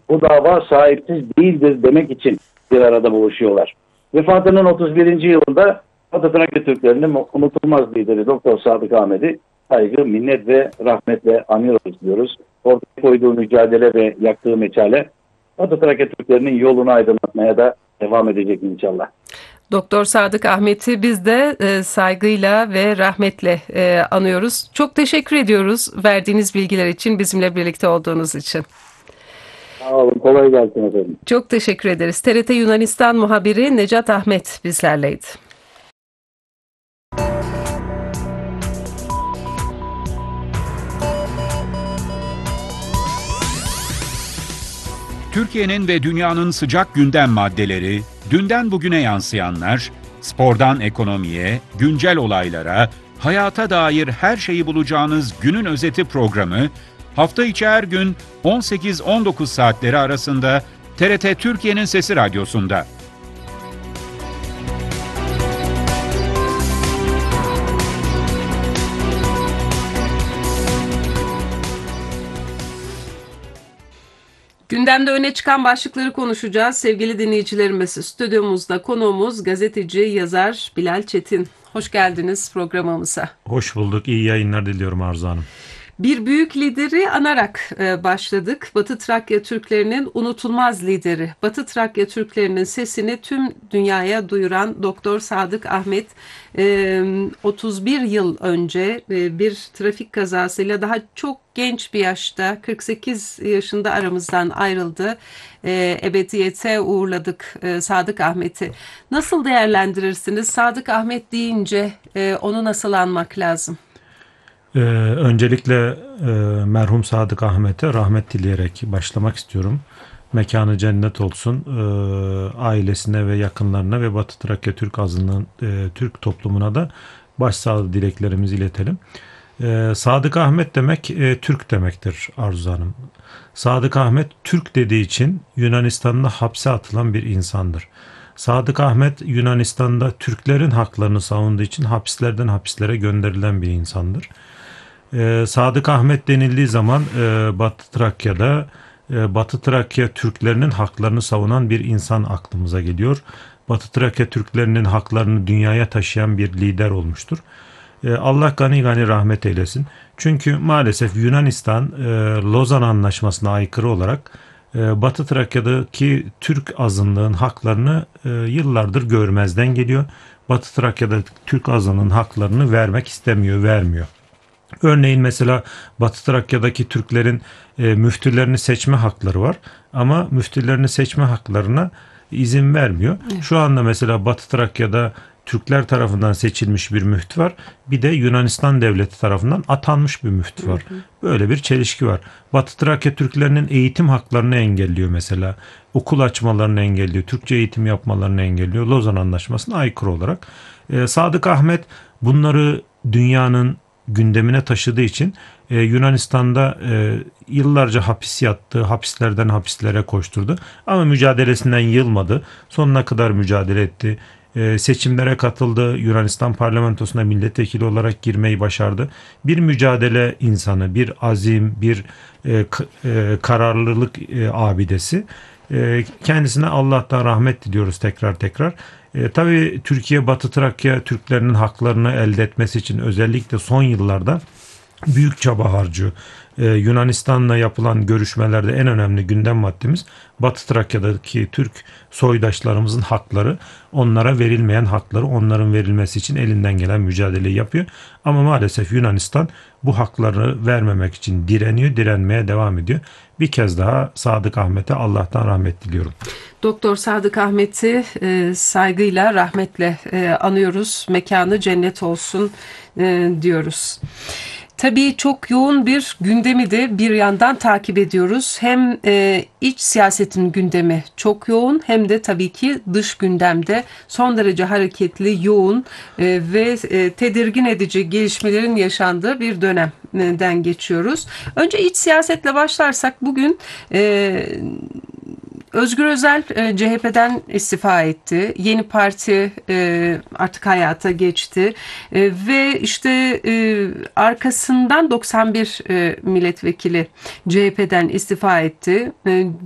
bu dava sahipsiz değildir demek için bir arada buluşuyorlar. Vefatının 31. yılında Batı Trakya Türklerinin unutulmaz lideri Doktor Sadık Ahmet'i saygı, minnet ve rahmetle anıyoruz diyoruz. Ortaya koyduğu mücadele ve yaktığı meçale Batı Trakya Türklerinin yolunu aydınlatmaya da devam edecek inşallah. Doktor Sadık Ahmet'i biz de saygıyla ve rahmetle anıyoruz. Çok teşekkür ediyoruz verdiğiniz bilgiler için, bizimle birlikte olduğunuz için. Sağ olun, kolay gelsin efendim. Çok teşekkür ederiz. TRT Yunanistan muhabiri Necat Ahmet bizlerleydi. Türkiye'nin ve dünyanın sıcak gündem maddeleri, dünden bugüne yansıyanlar, spordan ekonomiye, güncel olaylara, hayata dair her şeyi bulacağınız günün özeti programı, hafta içi her gün 18-19 saatleri arasında TRT Türkiye'nin Sesi Radyosu'nda. Gündemde öne çıkan başlıkları konuşacağız. Sevgili dinleyicilerimiz, stüdyomuzda konuğumuz gazeteci, yazar Bilal Çetin. Hoş geldiniz programımıza. Hoş bulduk. İyi yayınlar diliyorum Arzu Hanım. Bir büyük lideri anarak başladık. Batı Trakya Türklerinin unutulmaz lideri. Batı Trakya Türklerinin sesini tüm dünyaya duyuran Doktor Sadık Ahmet 31 yıl önce bir trafik kazasıyla daha çok genç bir yaşta 48 yaşında aramızdan ayrıldı. Ebediyete uğurladık Sadık Ahmet'i. Nasıl değerlendirirsiniz? Sadık Ahmet deyince onu nasıl anmak lazım? Öncelikle merhum Sadık Ahmet'e rahmet dileyerek başlamak istiyorum. Mekanı cennet olsun. Ailesine ve yakınlarına ve Batı Trakya Türk azınlığın Türk toplumuna da başsağlığı dileklerimizi iletelim. Sadık Ahmet demek Türk demektir Arzu Hanım. Sadık Ahmet Türk dediği için Yunanistan'da hapse atılan bir insandır. Sadık Ahmet Yunanistan'da Türklerin haklarını savunduğu için hapislerden hapislere gönderilen bir insandır. Sadık Ahmet denildiği zaman Batı Trakya'da Batı Trakya Türklerinin haklarını savunan bir insan aklımıza geliyor. Batı Trakya Türklerinin haklarını dünyaya taşıyan bir lider olmuştur. Allah gani gani rahmet eylesin. Çünkü maalesef Yunanistan Lozan Anlaşması'na aykırı olarak Batı Trakya'daki Türk azınlığın haklarını yıllardır görmezden geliyor. Batı Trakya'da Türk azınlığın haklarını vermek istemiyor, vermiyor. Örneğin mesela Batı Trakya'daki Türklerin müftülerini seçme hakları var ama müftülerini seçme haklarına izin vermiyor. Evet. Şu anda mesela Batı Trakya'da Türkler tarafından seçilmiş bir müftü var. Bir de Yunanistan devleti tarafından atanmış bir müftü var. Böyle bir çelişki var. Batı Trakya Türklerinin eğitim haklarını engelliyor mesela. Okul açmalarını engelliyor. Türkçe eğitim yapmalarını engelliyor. Lozan Anlaşması'na aykırı olarak. Sadık Ahmet bunları dünyanın gündemine taşıdığı için Yunanistan'da yıllarca hapis yattı, hapislerden hapislere koşturdu. Ama mücadelesinden yılmadı. Sonuna kadar mücadele etti. Seçimlere katıldı. Yunanistan parlamentosuna milletvekili olarak girmeyi başardı. Bir mücadele insanı, bir azim, bir kararlılık abidesi. Kendisine Allah'tan rahmet diliyoruz tekrar. Tabii Türkiye Batı Trakya Türklerinin haklarını elde etmesi için özellikle son yıllarda büyük çaba harcıyor. Yunanistan'la yapılan görüşmelerde en önemli gündem maddemiz Batı Trakya'daki Türk soydaşlarımızın hakları, onlara verilmeyen hakları onların verilmesi için elinden gelen mücadeleyi yapıyor. Ama maalesef Yunanistan bu hakları vermemek için direniyor, direnmeye devam ediyor. Bir kez daha Sadık Ahmet'e Allah'tan rahmet diliyorum. Doktor Sadık Ahmet'i saygıyla, rahmetle anıyoruz. Mekanı cennet olsun diyoruz. Tabii çok yoğun bir gündemi de bir yandan takip ediyoruz. Hem iç siyasetin gündemi çok yoğun hem de tabii ki dış gündemde son derece hareketli, yoğun ve tedirgin edici gelişmelerin yaşandığı bir dönemden geçiyoruz. Önce iç siyasetle başlarsak bugün Özgür Özel CHP'den istifa etti. Yeni parti artık hayata geçti. Ve işte arkasından 91 milletvekili CHP'den istifa etti.